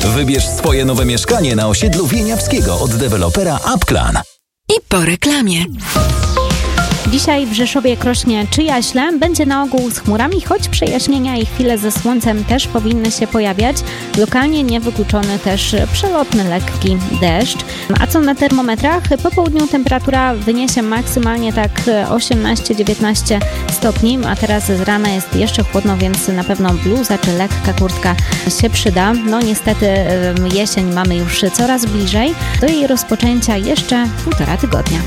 Wybierz swoje nowe mieszkanie na osiedlu Wieniawskiego od dewelopera Applan. I po reklamie. Dzisiaj w Rzeszowie, Krośnie czy Jaśle będzie na ogół z chmurami, choć przejaśnienia i chwile ze słońcem też powinny się pojawiać. Lokalnie niewykluczony też przelotny lekki deszcz. A co na termometrach? Po południu temperatura wyniesie maksymalnie tak 18-19 stopni, a teraz z rana jest jeszcze chłodno, więc na pewno bluza czy lekka kurtka się przyda. No niestety jesień mamy już coraz bliżej. Do jej rozpoczęcia jeszcze 1,5 tygodnia.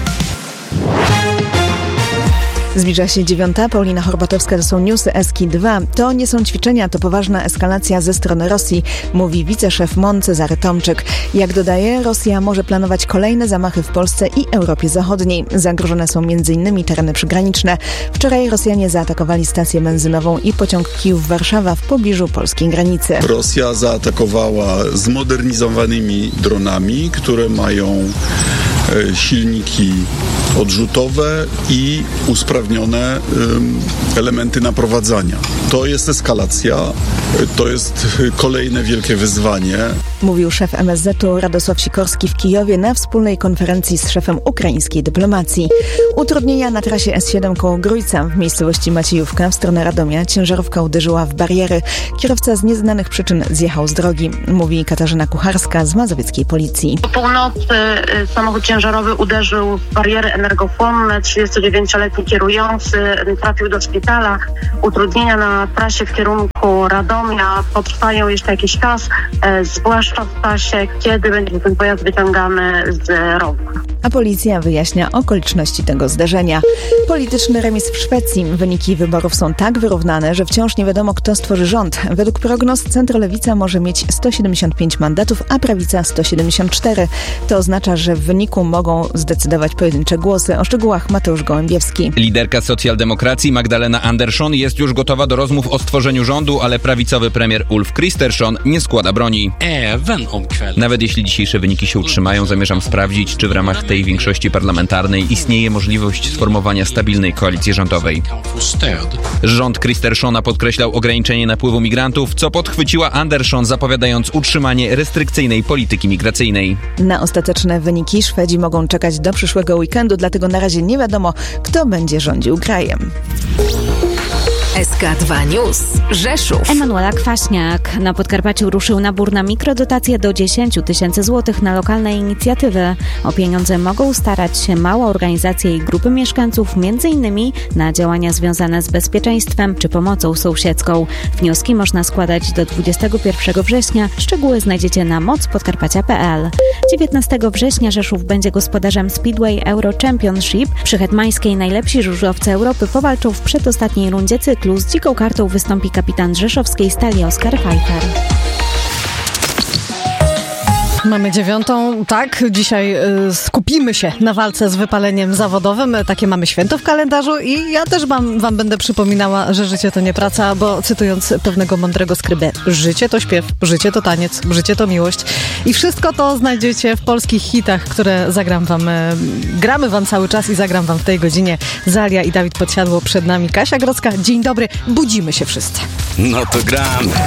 Zbliża się 9. Paulina Horbatowska, to są newsy Eski 2. To nie są ćwiczenia, to poważna eskalacja ze strony Rosji, mówi wiceszef MON Cezary Tomczyk. Jak dodaje, Rosja może planować kolejne zamachy w Polsce i Europie Zachodniej. Zagrożone są m.in. tereny przygraniczne. Wczoraj Rosjanie zaatakowali stację benzynową i pociąg Kijów-Warszawa w pobliżu polskiej granicy. Rosja zaatakowała zmodernizowanymi dronami, które mają silniki odrzutowe i usprawnione elementy naprowadzania. To jest eskalacja, to jest kolejne wielkie wyzwanie. Mówił szef MSZ-u Radosław Sikorski w Kijowie na wspólnej konferencji z szefem ukraińskiej dyplomacji. Utrudnienia na trasie S7 koło Grójca w miejscowości Maciejówka w stronę Radomia. Ciężarówka uderzyła w bariery. Kierowca z nieznanych przyczyn zjechał z drogi, mówi Katarzyna Kucharska z mazowieckiej policji. Po północy samochód ciężarowy uderzył w bariery energochłonne. 39-letni kierujący trafił do szpitala. Utrudnienia na trasie w kierunku Radomia potrwają jeszcze jakiś czas, zwłaszcza w czasie, kiedy będzie ten pojazd wyciągany z rowu. A policja wyjaśnia okoliczności tego zdarzenia. Polityczny remis w Szwecji. Wyniki wyborów są tak wyrównane, że wciąż nie wiadomo, kto stworzy rząd. Według prognoz centrolewica może mieć 175 mandatów, a prawica 174. To oznacza, że w wyniku mogą zdecydować pojedyncze głosy. O szczegółach Mateusz Gołębiewski. Liderka socjaldemokracji Magdalena Andersson jest już gotowa do rozmów o stworzeniu rządu, ale prawicowy premier Ulf Kristersson nie składa broni. Nawet jeśli dzisiejsze wyniki się utrzymają, zamierzam sprawdzić, czy w ramach tej większości parlamentarnej istnieje możliwość sformowania stabilnej koalicji rządowej. Rząd Kristerssona podkreślał ograniczenie napływu migrantów, co podchwyciła Andersson, zapowiadając utrzymanie restrykcyjnej polityki migracyjnej. Na ostateczne wyniki Szwedzi mogą czekać do przyszłego weekendu, dlatego na razie nie wiadomo, kto będzie rządził krajem. SK2 News. Rzeszów. Emanuela Kwaśniak. Na Podkarpaciu ruszył nabór na mikrodotacje do 10 000 złotych na lokalne inicjatywy. O pieniądze mogą starać się małe organizacje i grupy mieszkańców, m.in. na działania związane z bezpieczeństwem czy pomocą sąsiedzką. Wnioski można składać do 21 września. Szczegóły znajdziecie na mocpodkarpacia.pl. 19 września Rzeszów będzie gospodarzem Speedway Euro Championship. Przy hetmańskiej najlepsi żużlowcy Europy powalczą w przedostatniej rundzie cyklu. Z dziką kartą wystąpi kapitan rzeszowskiej Stali Oskar Pfeiffer. Mamy 9. Tak, dzisiaj skupimy się na walce z wypaleniem zawodowym. Takie mamy święto w kalendarzu i ja też wam będę przypominała, że życie to nie praca, bo cytując pewnego mądrego skrybę, życie to śpiew, życie to taniec, życie to miłość. I wszystko to znajdziecie w polskich hitach, które zagram wam, gramy wam cały czas i zagram wam w tej godzinie. Zalia i Dawid Podsiadło, przed nami Kasia Grodzka. Dzień dobry, budzimy się wszyscy. No to gramy.